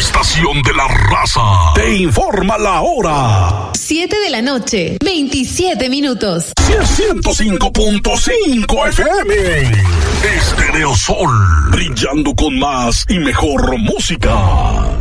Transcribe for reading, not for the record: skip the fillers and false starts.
estación de la raza te informa la hora. 7 de la noche, 27 minutos. 105.5 FM. Estéreo Sol, brillando con más y mejor música.